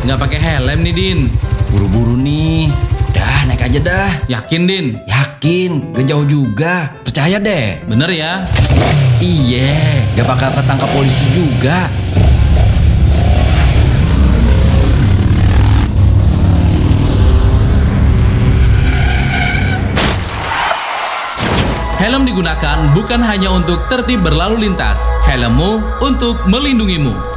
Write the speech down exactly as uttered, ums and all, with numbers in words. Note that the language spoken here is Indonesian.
nggak pakai helm nih, Din. Buru-buru nih. Dah, naik aja dah. Yakin, Din? Yakin, gak jauh juga. Percaya deh. Bener ya? Iya, gak bakal ketangkap polisi juga. Helm digunakan bukan hanya untuk tertib berlalu lintas. Helmmu untuk melindungimu.